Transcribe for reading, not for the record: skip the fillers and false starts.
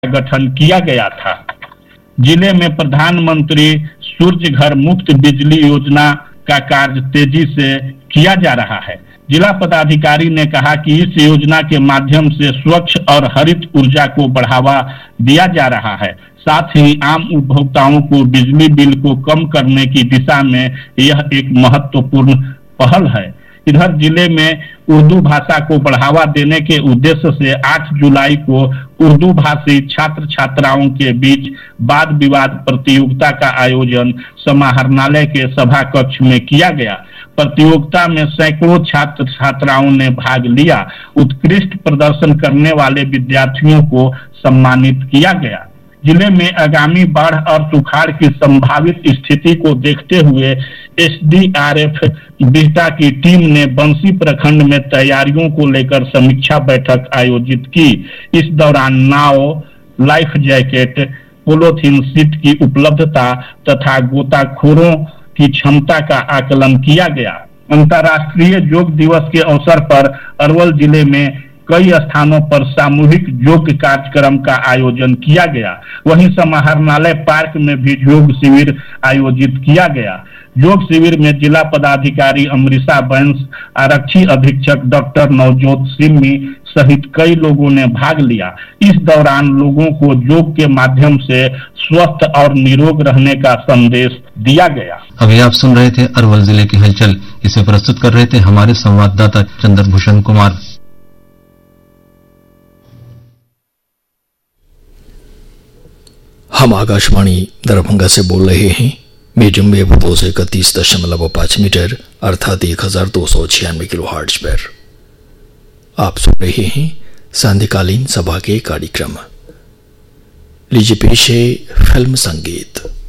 गठन किया गया था। जिले में प्रधानमंत्री सूर्य घर मुफ्त बिजली योजना का कार्य तेजी से किया जा रहा है। जिला पदाधिकारी ने कहा कि इस योजना के माध्यम से स्वच्छ और हरित ऊर्जा को बढ़ावा दिया जा रहा है। साथ ही आम उपभोक्ताओं को बिजली बिल को कम करने की दिशा में यह एक महत्वपूर्ण पहल है। इधर जिले में उर्दू भाषा को बढ़ावा देने के उद्देश्य से 8 जुलाई को उर्दू भाषी छात्र छात्राओं के बीच वाद विवाद प्रतियोगिता का आयोजन समाहरणालय के सभा कक्ष में किया गया। प्रतियोगिता में सैकड़ों छात्र छात्राओं ने भाग लिया। उत्कृष्ट प्रदर्शन करने वाले विद्यार्थियों को सम्मानित किया गया। जिले में आगामी बाढ़ और सुखाड़ की संभावित स्थिति को देखते हुए एसडीआरएफ बिहटा की टीम ने बंसी प्रखंड में तैयारियों को लेकर समीक्षा बैठक आयोजित की। इस दौरान नाव, लाइफ जैकेट, पोलोथीन सीट की उपलब्धता तथा गोताखोरों की क्षमता का आकलन किया गया। अंतर्राष्ट्रीय योग दिवस के अवसर पर अरवल जिले में कई स्थानों पर सामूहिक योग कार्यक्रम का आयोजन किया गया। वहीं समाहरणालय पार्क में भी योग शिविर आयोजित किया गया। योग शिविर में जिला पदाधिकारी अमृता बैंस, आरक्षी अधीक्षक डॉक्टर नवजोत सिम्मी सहित कई लोगों ने भाग लिया। इस दौरान लोगों को योग के माध्यम से स्वस्थ और निरोग रहने का संदेश दिया गया। अभी आप सुन रहे थे अरवल जिले की हलचल। इसे प्रस्तुत कर रहे थे हमारे संवाददाता चंद्रभूषण कुमार। हम आकाशवाणी दरभंगा से बोल रहे हैं। मीडियम वेव 231.5 मीटर अर्थात 1296 किलोहर्ट्ज पर आप सुन रहे हैं सांध्यकालीन सभा के कार्यक्रम। लीजिए पेश है फिल्म संगीत।